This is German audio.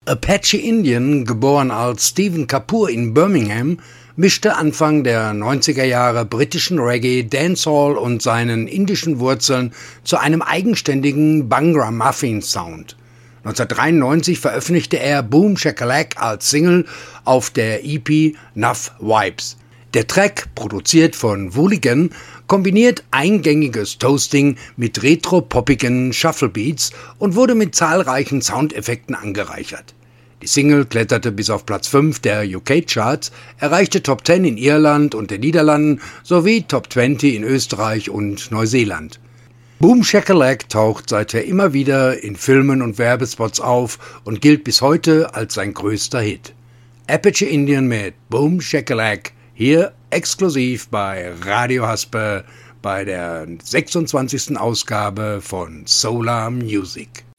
Apache Indian, geboren als Stephen Kapoor in Birmingham, mischte Anfang der 90er Jahre britischen Reggae, Dancehall und seinen indischen Wurzeln zu einem eigenständigen Bhangra Muffin Sound. 1993 veröffentlichte er Boom Shakalak als Single auf der EP Nuff Vibes. Der Track, produziert von Wooligan, kombiniert eingängiges Toasting mit retro-poppigen Shufflebeats und wurde mit zahlreichen Soundeffekten angereichert. Die Single kletterte bis auf Platz 5 der UK-Charts, erreichte Top 10 in Irland und den Niederlanden sowie Top 20 in Österreich und Neuseeland. Boom Shakalak taucht seither immer wieder in Filmen und Werbespots auf und gilt bis heute als sein größter Hit. Apache Indian mit Boom Shakalak, hier exklusiv bei Radio Haspe bei der 26. Ausgabe von Solar Music.